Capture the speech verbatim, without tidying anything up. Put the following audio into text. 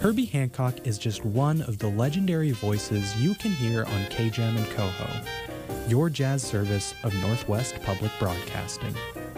Herbie Hancock is just one of the legendary voices you can hear on K-Jam and Coho, your jazz service of Northwest Public Broadcasting.